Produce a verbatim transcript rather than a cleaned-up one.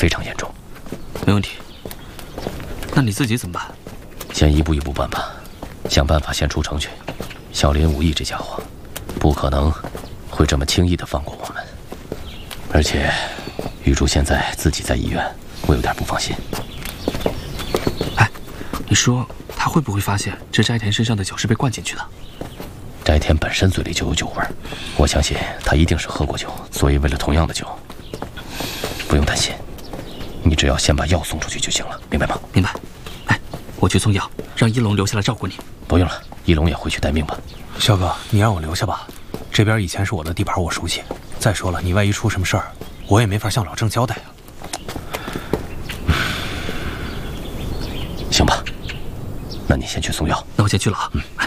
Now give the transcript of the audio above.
非常严重。 没问题。那你自己怎么办？ 先一步一步办吧，想办法先出城去。小林武义这家伙，不可能会这么轻易的放过我们。而且，玉珠现在自己在医院，我有点不放心。 哎，你说他会不会发现这斋田身上的酒是被灌进去的？ 斋田本身嘴里就有酒味，我相信他一定是喝过酒，所以为了同样的酒。不用担心，你只要先把药送出去就行了，明白吗？ 明白。哎，我去送药，让一龙留下来照顾你。 不用了，一龙也回去待命吧。 肖哥，你让我留下吧，这边以前是我的地盘，我熟悉。再说了，你万一出什么事儿，我也没法向老郑交代啊。 行吧，那你先去送药。 那我先去了啊。 嗯。